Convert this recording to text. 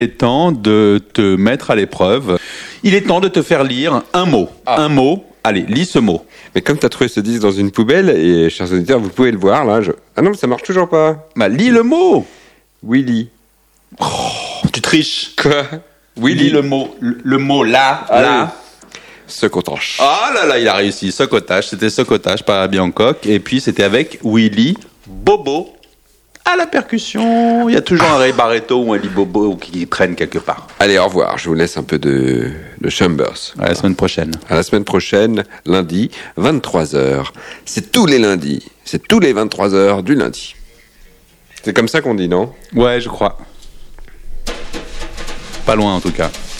Il est temps de te mettre à l'épreuve. Il est temps de te faire lire un mot. Un mot. Allez, lis ce mot. Mais comme tu as trouvé ce disque dans une poubelle, et chers auditeurs, vous pouvez le voir là. Ah non, mais ça marche toujours pas. Bah, lis le mot. Willy. Tu triches. Quoi? Lis le mot. Le mot là. Là. Secotage. Ah là là, il a réussi. Secotage. C'était Secotage par Abby Hancock. Et puis, c'était avec Willy Bobo à la percussion. Il y a toujours un Ray Barretto ou un Lee Bobo qui traîne quelque part. Allez, au revoir. Je vous laisse un peu de Chambers. À la semaine prochaine. À la semaine prochaine, lundi, 23h. C'est tous les lundis. C'est tous les 23h du lundi. C'est comme ça qu'on dit, non? Ouais, je crois. Pas loin en tout cas.